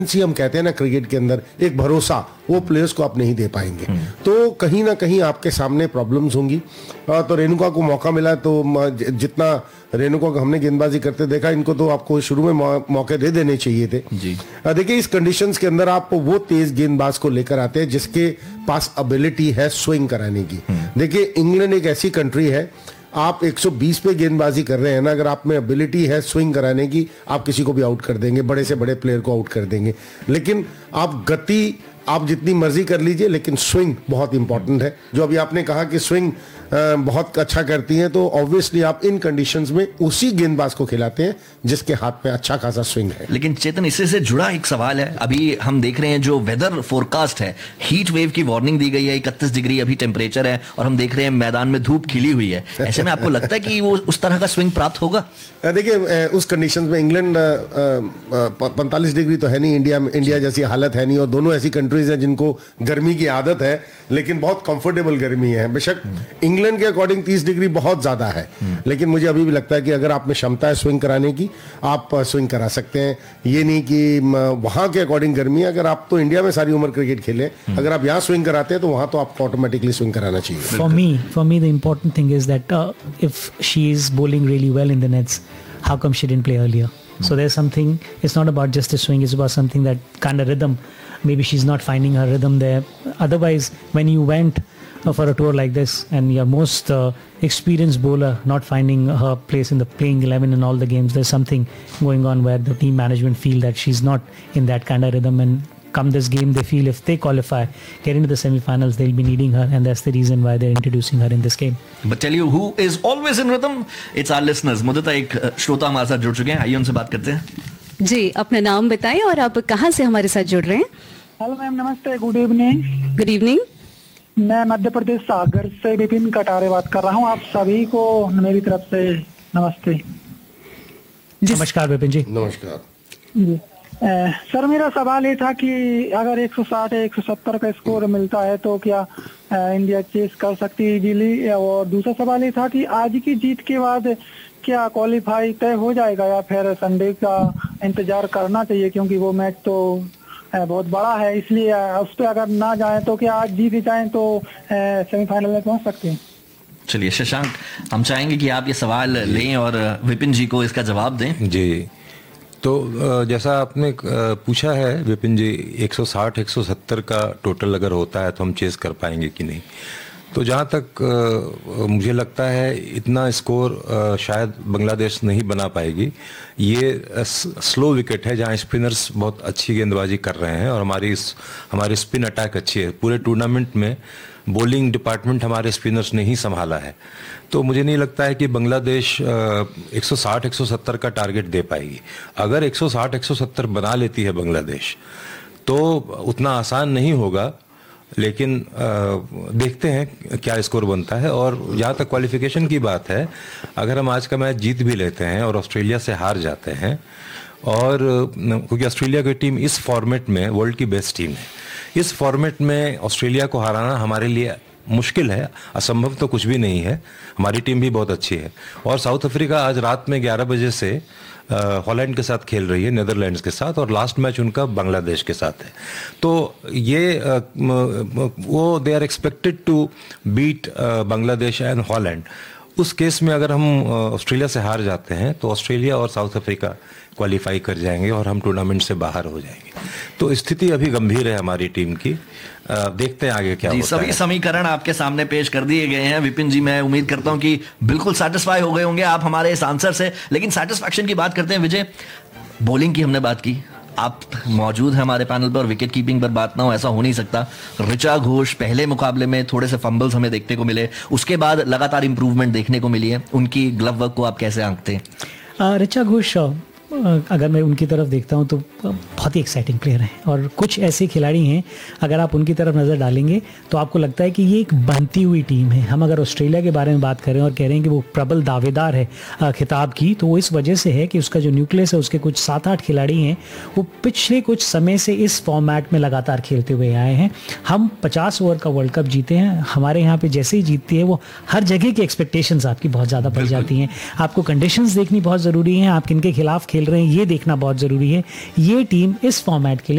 हम कहते हैं ना क्रिकेट के अंदर एक भरोसा, वो प्लेयर्स को आप नहीं दे पाएंगे। तो कहीं ना कहीं आपके सामने प्रॉब्लम्स होंगी। तो रेणुका को मौका मिला, तो जितना रेणुका को हमने गेंदबाजी करते देखा, इनको तो आपको शुरू में मौके दे देने चाहिए थे जी। देखिए इस कंडीशंस के अंदर आप वो तेज गेंदबाज को लेकर आते हैं जिसके पास एबिलिटी है स्विंग कराने की। देखिए इंग्लैंड एक ऐसी कंट्री है, आप 120 पे गेंदबाजी कर रहे हैं ना, अगर आप में एबिलिटी है स्विंग कराने की, आप किसी को भी आउट कर देंगे, बड़े से बड़े प्लेयर को आउट कर देंगे। लेकिन आप गति आप जितनी मर्जी कर लीजिए, लेकिन स्विंग बहुत इंपॉर्टेंट है। जो अभी आपने कहा कि स्विंग बहुत अच्छा करती हैं, तो ऑब्वियसली आप इन कंडीशंस में उसी गेंदबाज को खिलाते हैं जिसके हाथ में अच्छा खासा स्विंग है। लेकिन चेतन, इससे से जुड़ा एक सवाल है। अभी हम देख रहे हैं जो वेदर फोरकास्ट है, हीट वेव की वार्निंग दी गई है, 31 डिग्री अभी टेम्परेचर है, और हम देख रहे हैं मैदान में धूप खिली हुई है। ऐसे में आपको लगता है कि वो उस तरह का स्विंग प्राप्त होगा? देखिए उस कंडीशंस में इंग्लैंड 45 डिग्री तो है नहीं, इंडिया जैसी हालत है नहीं, और दोनों ऐसी कंट्रीज हैं जिनको गर्मी की आदत है, लेकिन बहुत कंफर्टेबल गर्मी है। बेशक इंग्लैंड के अकॉर्डिंग 30 डिग्री बहुत ज्यादा है, लेकिन मुझे अभी भी लगता है कि अगर आप में क्षमता है स्विंग कराने की, आप स्विंग करा सकते हैं। ये नहीं कि वहां के अकॉर्डिंग गर्मी है। अगर आप तो इंडिया में सारी उम्र क्रिकेट खेले, अगर आप यहाँ स्विंग कराते हैं तो वहां तो आपको ऑटोमेटिकली स्विंग कराना चाहिए। For me the important thing is that if she is bowling really well in the nets, how come she didn't play earlier? So there's something, it's not about just a swing, it's about something that kind of rhythm. Maybe she's not finding her rhythm there. Otherwise, when you went for a tour like this and your most experienced bowler not finding her place in the playing 11 in all the games, there's something going on where the team management feel that she's not in that kind of rhythm, and come this game they feel if they qualify, get into the semi-finals, they'll be needing her, and that's the reason why they're introducing her in this game. But tell you who is always in rhythm, it's our listeners. मुदता एक श्रोता हमारे साथ जुड़ चुके हैं, आइए उनसे बात करते हैं। जी, अपना नाम बताएं और आप कहां से हमारे साथ जुड़ रहे हैं? हेलो मैम, नमस्ते, गुड इवनिंग। Good evening. मैं मध्य प्रदेश सागर से विपिन कटारे बात कर रहा हूँ। आप सभी को मेरी तरफ से नमस्ते। नमस्कार विपिन जी। नमस्कार जी। सर मेरा सवाल ये था कि अगर 160 या 170 का स्कोर मिलता है तो क्या इंडिया चेस कर सकती है इजीली? और दूसरा सवाल ये था कि आज की जीत के बाद क्या क्वालिफाई तय हो जाएगा या फिर संडे का इंतजार करना चाहिए, क्योंकि वो मैच तो बहुत बड़ा है, इसलिए उस पर अगर ना जाए तो क्या आज जीत जाए तो सेमीफाइनल में पहुंच सकते हैं? चलिए शशांक, हम चाहेंगे कि आप ये सवाल लें और विपिन जी को इसका जवाब दें। जी, तो जैसा आपने पूछा है विपिन जी, 160-170 का टोटल अगर होता है तो हम चेस कर पाएंगे कि नहीं। तो जहाँ तक मुझे लगता है इतना स्कोर शायद बांग्लादेश नहीं बना पाएगी। ये स्लो विकेट है जहाँ स्पिनर्स बहुत अच्छी गेंदबाजी कर रहे हैं और हमारी स्पिन अटैक अच्छी है। पूरे टूर्नामेंट में बॉलिंग डिपार्टमेंट हमारे स्पिनर्स ने ही संभाला है। तो मुझे नहीं लगता है कि बांग्लादेश 160-170 का टारगेट दे पाएगी। अगर 160-170 बना लेती है बांग्लादेश तो उतना आसान नहीं होगा, लेकिन देखते हैं क्या स्कोर बनता है। और जहाँ तक क्वालिफिकेशन की बात है, अगर हम आज का मैच जीत भी लेते हैं और ऑस्ट्रेलिया से हार जाते हैं, और क्योंकि ऑस्ट्रेलिया की टीम इस फॉर्मेट में वर्ल्ड की बेस्ट टीम है, इस फॉर्मेट में ऑस्ट्रेलिया को हराना हमारे लिए मुश्किल है, असंभव तो कुछ भी नहीं है। हमारी टीम भी बहुत अच्छी है। और साउथ अफ्रीका आज रात में 11 बजे से हॉलैंड के साथ खेल रही है, नीदरलैंड्स के साथ, और लास्ट मैच उनका बांग्लादेश के साथ है। तो ये वो they are expected to beat Bangladesh and Holland. उस केस में अगर हम ऑस्ट्रेलिया से हार जाते हैं तो ऑस्ट्रेलिया और साउथ अफ्रीका क्वालिफाई कर जाएंगे और हम टूर्नामेंट से बाहर हो जाएंगे। तो स्थिति अभी गंभीर है हमारी टीम की। देखते हैं आगे क्या होता है। सभी समीकरण आपके सामने पेश कर दिए गए हैं विपिन जी। मैं उम्मीद करता हूं कि बिल्कुल सेटिस्फाई हो गए होंगे आप हमारे इस आंसर से। लेकिन सेटिस्फैक्शन की बात करते हैं विजय। बॉलिंग की हमने बात की, आप मौजूद हैं हमारे पैनल पर, विकेट कीपिंग पर बात ना हो ऐसा हो नहीं सकता। ऋचा घोष पहले मुकाबले में थोड़े से फंबल्स हमें देखने को मिले, उसके बाद लगातार इंप्रूवमेंट देखने को मिली है। उनकी ग्लव वर्क को आप कैसे आंकते हैं? ऋचा घोष अगर मैं उनकी तरफ देखता हूं तो बहुत ही एक्साइटिंग प्लेयर हैं, और कुछ ऐसे खिलाड़ी हैं अगर आप उनकी तरफ नज़र डालेंगे तो आपको लगता है कि ये एक बनती हुई टीम है। हम अगर ऑस्ट्रेलिया के बारे में बात करें और कह रहे हैं कि वो प्रबल दावेदार है खिताब की, तो वो इस वजह से है कि उसका जो न्यूक्लियस है उसके कुछ 7-8 खिलाड़ी हैं वो पिछले कुछ समय से इस फॉर्मेट में लगातार खेलते हुए आए हैं। हम 50 ओवर का वर्ल्ड कप जीते हैं, हमारे यहाँ पे जैसे ही जीतती है वो हर जगह की एक्सपेक्टेशंस आपकी बहुत ज़्यादा बढ़ जाती हैं। आपको कंडीशंस देखनी बहुत ज़रूरी है, आप किनके खिलाफ खेल रहे हैं ये देखना बहुत ज़रूरी है। ये टीम इस फॉर्मेट के लिए